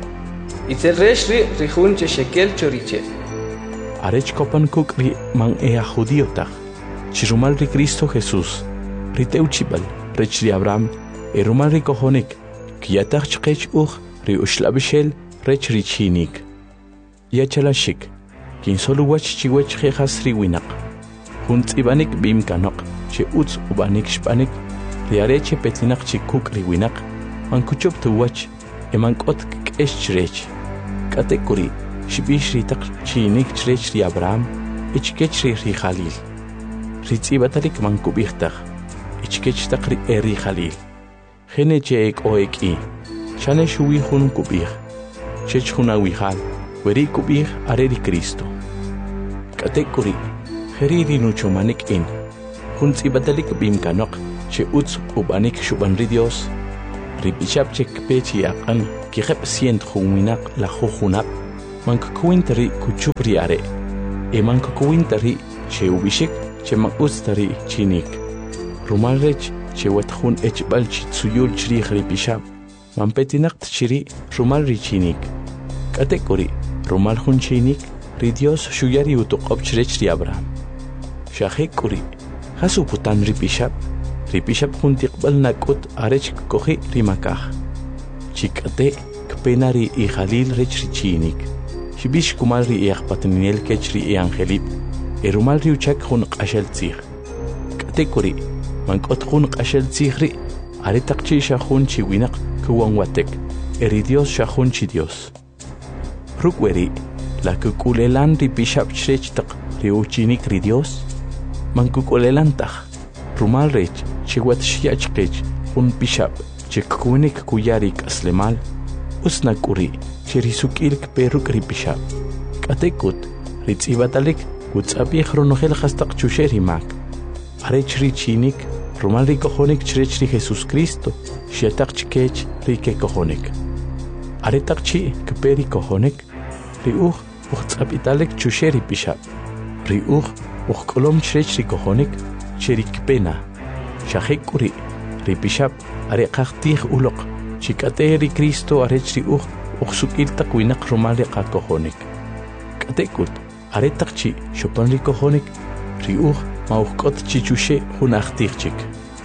Itzel rech ri rihun che shekel choriche. Arech kopan kuk ri man judiotaj. Chirumal ri Cristo Jesús. Ri teuchibal rech ri Abraham. Rumal ri kojonik. Kiyataj chqech ri ushlabishel rech ri chinik. Yachalashik. Kin solo wach chiwech jejas ri winak. Hunt ibanik bim kanok. Che utz ubanik shpanik, riare che petinak che kuk riwinak, man kuchop tu wach, man kot kesh chrech. Katekuri, shibish ritak chinik chrech ri Abraham, ichkech ri Khalil. Ritzibatalik man kubichtach, ichkech tak ri Khalil. Gene che ek oeki, shane shuwi hun kubich, chech huna wihal, weri kubich are ri Cristo. Katekuri, heriri nucho manik in. junts ibadalik bimkanok che uts ubanik shubanri Dios ribishab che kpechi akan kihep sient huminak la jujunap mankuintari kuchupri are mankuintari che ubishik che makustari chinik rumalrech che watjun echbal chitsuyul chri ribishab mampetinak chiri rumalri chinik katekori rumal hun chinik ri Dios shuyari utuqobchrech ri Abraham shahekuri hasuputan ribishab juntiqbal nakut arech kohi rimakaj chikate kpenari y Jalil rech richinik shibish kumal ri iaqpatninel kech ri angelip erumal ri uchak jun qashel tzig katekuri mankot jun qashel tzig ri aretaqchi shajun chiwinaq kuwanwatek eri Dios shajun chi Dios rukweri la kukulelan ribishab chrech taq ri uchinik ri Dios mankukulelantaj rumal rech chiwat shiachqech jun bishab chikunik kuyarik aslemal usnakuri chirisukil peruk ribishab katekut ritzibatalik utsabi khronogel khastaq chusherimak arech richinik rumal rikojonik chrech ri Jesus Cristo shetaq chkech rike kojonik aretaqchi kperi kojonik riuj utsabitalik chusheri bishab riuj uqkolom chrech ri kojonik cherikpena shahekuri ribishab areqaqtij uloq chikateri Cristo arech ri uqsukil taqwinaq rumal riqakojonik katekut aretaqchi shopan ri kojonik ri mauqot chichushe junaqtijchik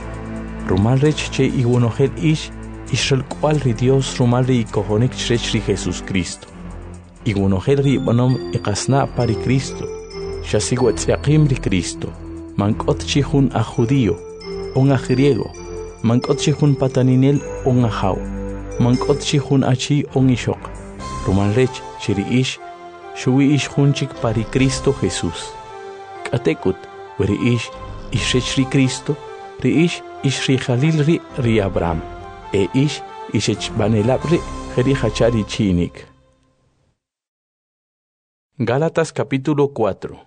rumal rech che iwonojel ishral kwal ri Dios rumal ri kojonik chrech ri Jesus Cristo iwonojel ri bonom iqasna pari Cristo shasiwatziaqim ri Cristo mankot chihun a judío, un a griego, mankot chihun pataninel, un a jau, mankot chihun a chi, un ishok, rumalrech, chiri ish, shui ish hunchik pari Cristo Jesús. Katekut, weri ish ri Cristo, ri ish ri Jalil ri Abraham, ish ishech banelab ri hachari chinik. Gálatas capítulo 4.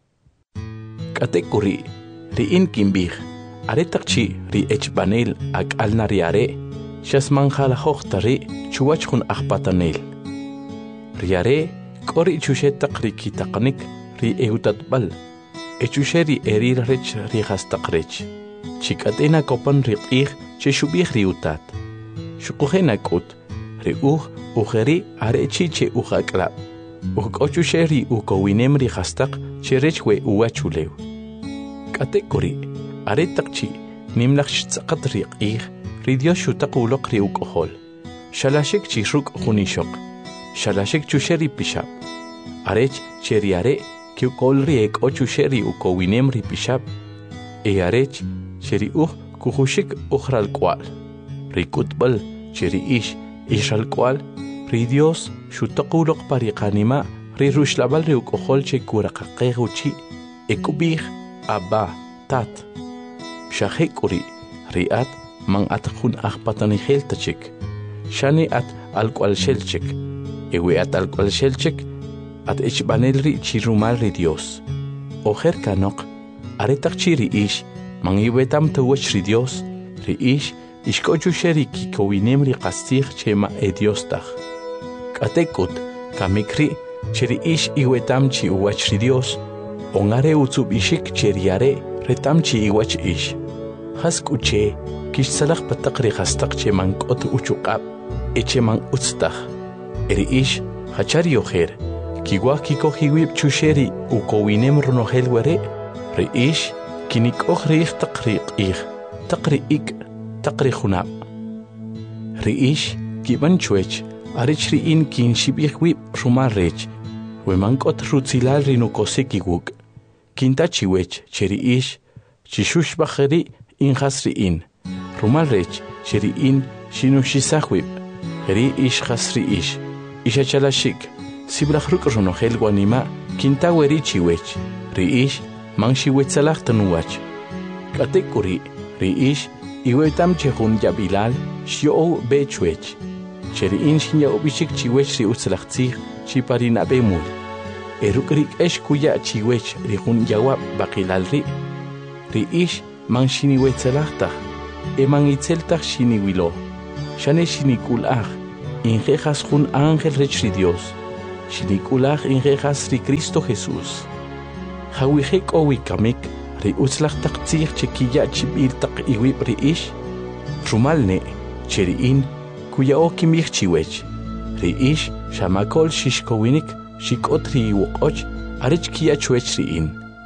Katekuri ri inkimbij aretaqchi ri echbanel ak alnariare shasmanjala hoqtari chuwachjun ajpatanel riare kori chushetaq ri kitaqnik ri eutatbal echusheri erir rech ri hastaqrech chikatena kopan ri qij che shubij ri utat shuqujena kut ri ujeri arechi che ujaklab ukochusheri ukowinem ri hastaq cherech we uwachulew katekuri aretaqchi nimlaqch tsaqat riqih ri Dios shutaqulaq ri ukohol shalashik chiruk junishok shalashik chusheri pishab arech cheriare kiukol ri ekochusheri ukowinem ri pishab arech cheri kuhushik ujral kwal ri kutbal cheri ishal kwal ri Dios shutaqulaq pariqanima ri rushlabal ri ukohol che kuraqaqeguchi ekubih Abba, tat. Shahekuri, riat, man atkun achpatani heltachik. Shani at alqual shelchik. Ewe at alqual shelchik, at echbanelri chirumal ri Dios. Ojer kanok, aretak chiri ish, man iwetam tawach ri Dios, ri ishkochu sheri kikowinem ri qastih chema Dios tach. Katekut, kamikri, chiri iwetam chi uwach ri Dios, ongare utsubishik cheriare retamchi iwach ish haskuche kishsalaq pataqri hastaqche mankot uchuqab eche man utstaq eri ish hachari ojer kiwa kikohiwib chusheri ukowinem runogel were re ish kinikoj riq taqri ik taqri junab re ish kiban chuech arich ri in kin shibihwib rumal rech we mankot rutzilal rinukosekiwuk Kintachi wech cheri ish chishush bajeri in hasri in rumal rech cheri in shinushisahwib heri ish hasri ish ishachalashik sibrajruk runogel guanima kintaweri chiwech ri ish mangshiwetzalag tanuwach katekuri ri ish iwetam chejun yabilal shio bechwech cheri in shinya obishik chiwech ri utzalagtzig chiparina bemul erukrik esh kuya chiwech rihun yawa baqilalri ri'ish man shiniwetzelajtaj, eman itzeltaj shiniwilo, shane shinikulaj, injejas jun ángel rech ri Dios, shinikulaj injejas ri Cristo Jesús. Jawije k'owikamik, ri utzlajtaj tzij chekiya chib'iltaj iwib ri'ish, rumalne, cheri'in, kuya'o kimij chiwech, ri'ish xamakol xixkowinik, xik'ot ri iwoq'och, arech kiya chwech ri'in.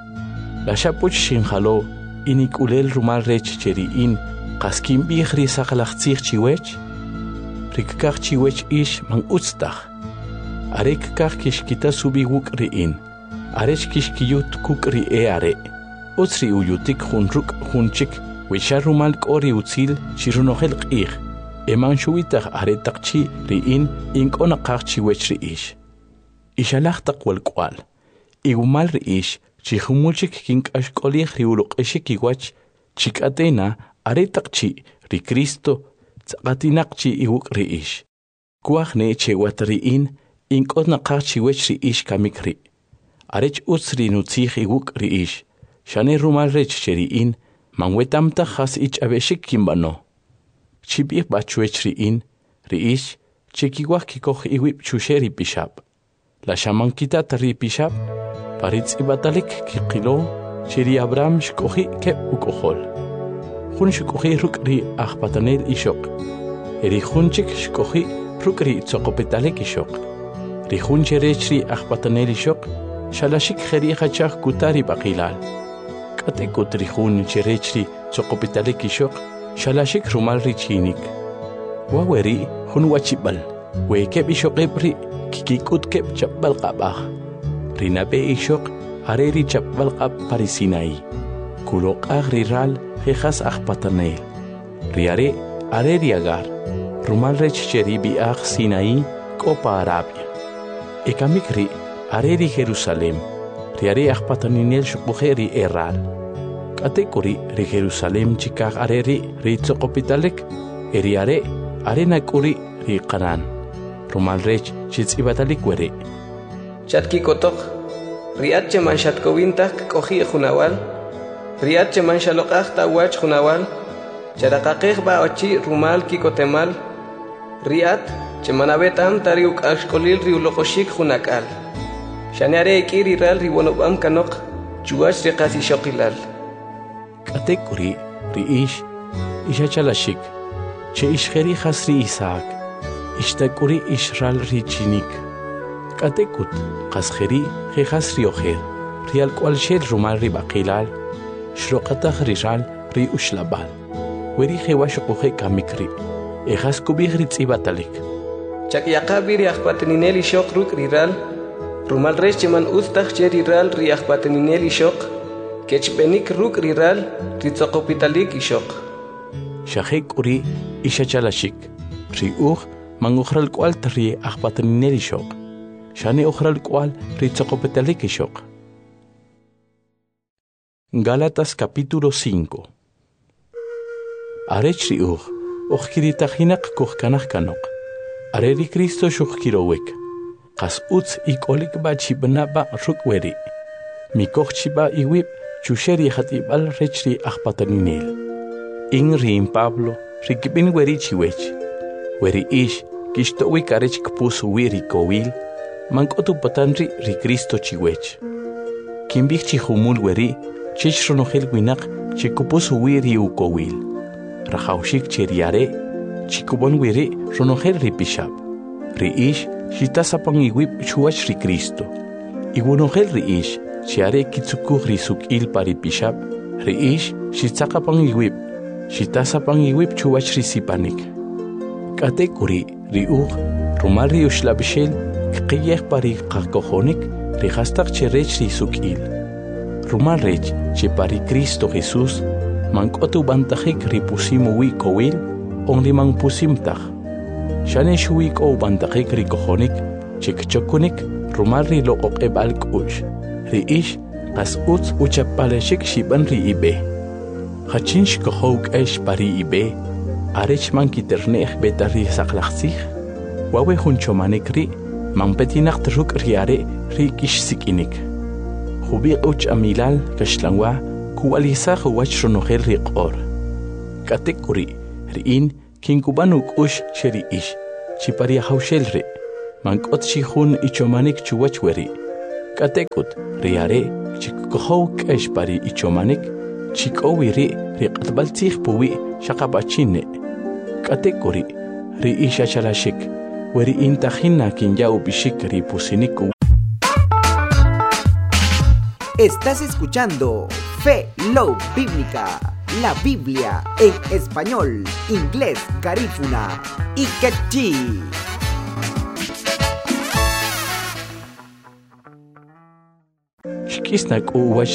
La xapuch xinjalo, inik'ulel rumal rech cheri'in, qas kinb'ij ri saqlaj tzij chiwech, rikkaj chiwech ix man utztaj. Arek kaj kixkita subi wuk ri'in, arech kixkiyut kuk ri'e are, utz ri uyutik jun ruk' jun chik, wexa rumal k'o ri utzil xirunojel q'ij, eman xuwitaj aretaj chi ri'in ink'o naqaj chiwech ri'ix. Ixalaj taq walk'wal, igumal ri'ix chijumul chik kink'axk'olij ri uluq'ixik iwach, chik'atena aretaq chi ri Cristo tz'aqatinaq chi iwuk ri'ix. Kuaj ne chewat ri'in ink'o naqaj chiwech ri'ix kamik ri'. Arech utz ri nutzij iwuk ri'ix, xane rumal rech cheri'in, man wetamtaj jas ich'abexik kinb'ano. Chib'ij b'achwech ri'in, ri'ix, chekiwaj kikoj iwib' chuxe ri pixab'. La xamankitat ri pixab', paritz'ibatalik kikilo, cheri Abraham xk'oji keb' uk'ojol. Jun xk'oji ruk' ri ajpatanel ixoq, eri jun chik xk'oji ruk' ri tzoqopetalik ixoq. Ri jun cherech ri ajpatanel ixoq, xalaxik jeri jachaj kutari b'aqilal. K'atekut ri jun cherech ri tzoqopetalik ixoq, xalaxik rumal ri chinik. Waweri jun wachib'al, we keb' ixoqeb' ri kikik'ut keb' chapb'al q'ab'aj. Ri nab'e ixoq are ri chapb'al q'ab' pari Sinaí. Kuloq'aj ri ral jejas ajpatanel. Ri are ri Agar, rumal rech cheri b'i'aj Sinaí k'o pa Arabia. Ekamik ri are ri Jerusalem, ri are ajpataninel xuk'uje ri eral. K'atek'uri ri Jerusalem chikaj are ri tzoqopitalek, eri are nak'uri ri Canaan, rumal rech xitz'ibatalik weri'. Chatkikotoq, ri'at cheman xatkowintaj k'oji' junawal, ri'at cheman xaloq'aj ta'wach junawal, charaqaqej ba'ochi rumal kikotemal, ri'at cheman abetam ta ri uk'axk'olil ri uloqoxik junak'al, xane are ik'i ri ral ri wonob'am kanoq, chuwach ri qas ixoqilal. K'atek'uri ri'ix ixachalaxik, che ixjeri jas ri Isaac, ixtak'uri ixral ri chinik. K'atekut qas jeri jejas ri ojer, ri alk'wal xel rumal ri b'aqilal, xroqataj ri ral ri uxlab'al. Weri jewa xuquje kamik ri, ejas kubij ri tz'ibatalik. Chakyaqabi ri ajpateninel ixoq ruk' ri ral, rumal rech cheman utztaj che ri ral ri ajpateninel ixoq, kechb'enik ruk' ri ral ri tzoqopitalik ixoq. Xajek'uri ixachalaxik, ri uj man ujral k'wal ta ri ajpateninel ixoq, xane ujral k'wal ri tzoqopitalik ixoq. Gálatas capítulo 5. Arech ri uj kiritajinaq kuj kanaj kanoq, are ri Cristo xujkirowek, qas utz ik'olik ba' chib'na' ruk' weri', mikoj chib'a iwib' chuxe ri jat'ib'al rech ri ajpateninel. In rin Pablo rikib'in weri' chiwech, weri' ix kixto'wik arech kpus wi' ri kowil, man k'otu patan ri Cristo chiwech. Kinb'ij chijumul weri' chech ronojel winaq chikupus wi' ri ukowil. Rajawxik che ri are, chikub'on weri' ronojel ri pixab'. Ri ix xitasapan iwib' chuwach ri Cristo. Iwonojel ri ix che are kitzukuj ri suk'il pa ri pixab', ri ix xitzaqapan iwib', xitasapan iwib' chuwach ri sipanik. K'atek'uri ri uj rumal ri uxlab'ixel kqiyej pa ri qakojonik ri jastaq che rech ri suk'il. Rumal rech che pa ri Cristo Jesús man k'otu b'antajik ri pusim wi' kowil on ri man pusimtaj. Xane xuwi k'o b'antajik ri kojonik che kchokunik rumal ri loq'oq'eb'al k'u'x. Ri ix qas utz uchapalexik xib'an ri ib'e. Jachin xkojow k'ex pa ri ib'e, arech man kiternej beta ri saqlaj tzij. Wawe jun chomanik ri man petinaq ruk' ri are ri kixsik'inik. Jubiq uch amilal kaxlanwa kuwalisaq wach ronojel riq'or k'atek'uri ri'in kinkub'an uk'ux xeri'ix chipari hawxel ri' mank'ot xijun ichomanik chuwach weri k'atek'ut riare chikojow k'ex pari ichomanik chik'owi ri riq'atb'al tzij puwi xaqab'achine k'atek'uri ri'ix achalaxik weri'in tajina kinya'u b'ixik ripusinik. Estás escuchando Fe Love Bíblica, la Biblia en español, inglés, garífuna y quechí. Xkisnak u wach